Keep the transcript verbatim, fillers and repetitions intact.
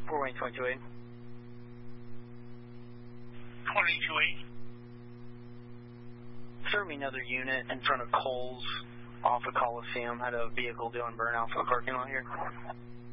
Fort Wayne twenty-two eight. twenty-two eight. Serve me another unit in front of Coles off of Coliseum. Had a vehicle doing burnout for the parking lot here.